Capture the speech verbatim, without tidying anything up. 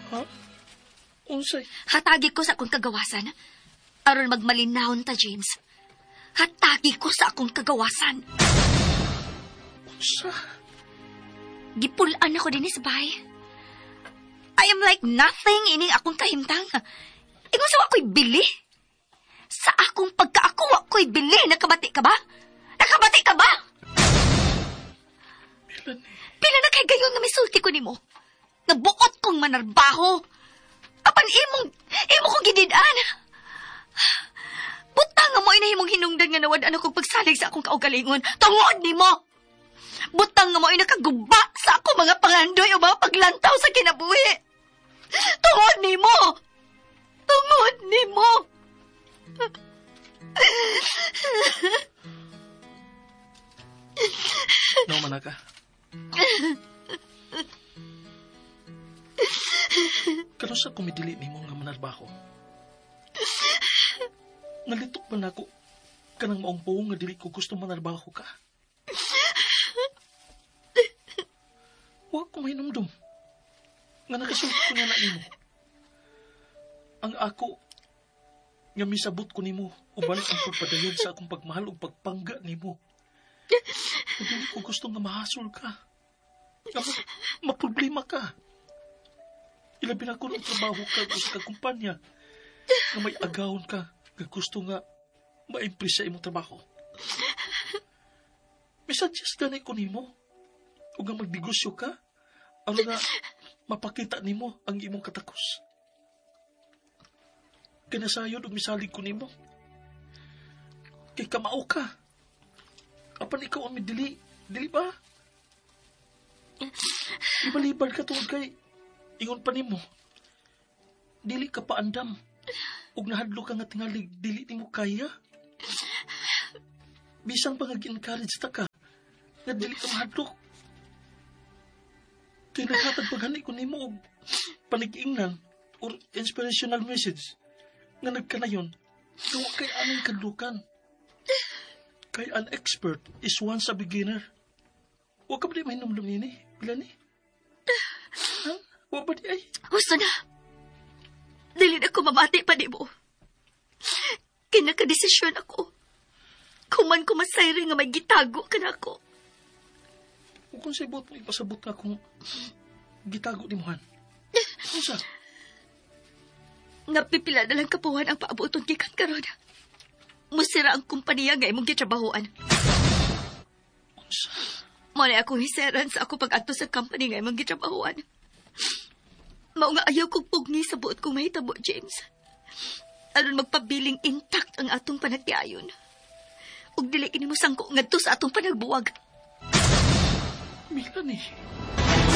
Ha? Unsay? Hatagi ko sa akong kagawasan. Aron magmalinahon ta, James. Hatagi ko sa akong kagawasan. Unsa? Gipulaan ako din sa bahay. I am like nothing ining akong kahimtang. Ingon sa ako'y bili. Sa akong pagkaakuha ko'y bili. Nakabati ka ba? Nakabati ka ba? Melanie. Pila na kay gayon nga misulti ko nimo. Nabuot kong manarbaho. Apan imong, imo kong gididaan. Butang nga mo inahimong hinungdan nga nawad ano kong pagsalig sa akong kaugalingon. Tungod nimo. Butang nga mo inakaguba sa ako mga pangandoy o mga paglantaw sa kinabuhi. Tungod nimo. Tungod nimo. No, manaka. Kano sa kumidili nimo nga manarbaho? Nalitok man ako kanang maong buong nga dili ko gusto manarbaho ka. Huwag ko mainumdum. Nga nakasulti ko nga na nimo. Ang ako nga misabot ko nimo uban ang pagpadayon sa akong pagmahal o pagpangga nimo. Hindi ko gusto nga mahasol ka. Nga ma- maproblema ka. Ilabi na ko ng trabaho ka o sa kakumpanya na may agawon ka nga gusto nga ma-impress sa imong trabaho. Misuggest gani ko nimo o nga magnegosyo ka ano nga mapakita nimo ang imong katakos. Kinasayod o misalig ko nimo. Kay kamao ka. Apan ikaw ang midili. Dili ba? Ibalibal ka tungod kay ingon pa nimo. Dili ka pa andam. Ug nahadlo ka nga tingalig dili nimo kaya. Bisang pa nga gi-encourage ta ka. Nga dili ka mahadlok. Kay naghatag paghani ko nimo og panig-ingnan or inspirational message nga nagkanayon. Gawa kay anong kadlukan. Kay an expert is once a beginner. Huwag ka ba di mahinumdum nini? Bila ni? Ha? Huwag ba di ay? Gusto na. Dili na ko mamati pa di mo. Kinakadesisyon ako. Kuman ko masayri nga may gitago ka na ako. Huwag kong saibot mo ipasabot ka kung gitago ni Mohan. Ano sa? Napipila na lang kapuhan ang paabuton gikan karon. Musira ang kumpanya nga imong gitrabahoan. Unsa? Mo na akong hiseran sa ako pag-adto sa company nga imong gitrabahoan. Mao nga ayaw kong pugni sa buot kong mahitabo, James. Aron magpabiling intact ang atong panagtiayon. Ug dili kini mo sangko ngadto sa atong panagbuwag. Melanie.